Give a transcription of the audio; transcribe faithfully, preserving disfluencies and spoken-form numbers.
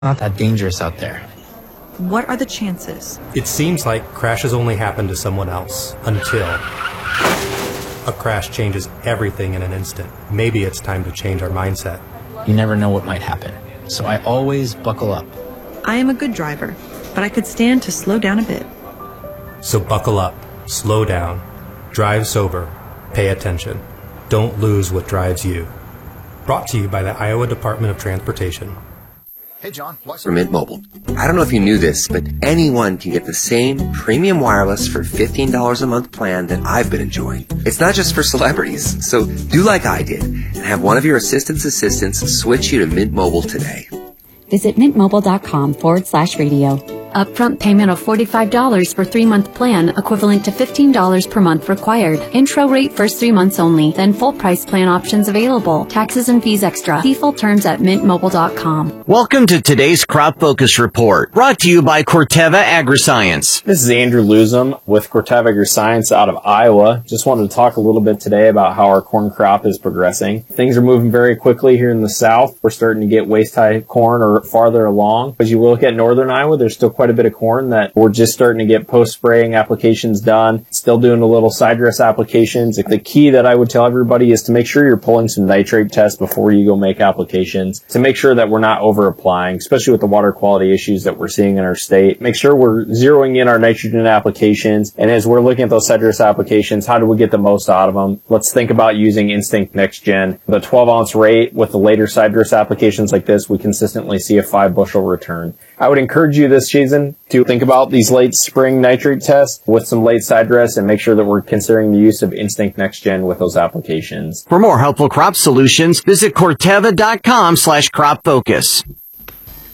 Not that dangerous out there. What are the chances? It seems like crashes only happen to someone else until a crash changes everything in an instant. Maybe it's time to change our mindset. You never know what might happen, so I always buckle up. I am a good driver, but I could stand to slow down a bit. So buckle up, slow down, drive sober, pay attention. Don't lose what drives you. Brought to you by the Iowa Department of Transportation. Hey, John. For Mint Mobile. I don't know if you knew this, but anyone can get the same premium wireless for fifteen dollars a month plan that I've been enjoying. It's not just for celebrities, so do like I did and have one of your assistant's assistants switch you to Mint Mobile today. Visit mintmobile.com forward slash radio. Upfront payment of forty-five dollars for three-month plan, equivalent to fifteen dollars per month required. Intro rate first three months only, then full price plan options available. Taxes and fees extra. See full terms at mint mobile dot com. Welcome to today's Crop Focus Report, brought to you by Corteva Agriscience. This is Andrew Luzum with Corteva Agriscience out of Iowa. Just wanted to talk a little bit today about how our corn crop is progressing. Things are moving very quickly here in the south. We're starting to get waist-high corn or farther along. As you look at northern Iowa, there's still quite a bit of corn that we're just starting to get post-spraying applications done. Still doing a little side dress applications. The key that I would tell everybody is to make sure you're pulling some nitrate tests before you go make applications to make sure that we're not over-applying, especially with the water quality issues that we're seeing in our state. Make sure we're zeroing in our nitrogen applications. And as we're looking at those side dress applications, how do we get the most out of them? Let's think about using Instinct Next Gen. The twelve ounce rate with the later side dress applications like this, we consistently see a five bushel return. I would encourage you this season to think about these late spring nitrate tests with some late side dress and make sure that we're considering the use of Instinct Next Gen with those applications. For more helpful crop solutions, visit Corteva.com slash crop focus.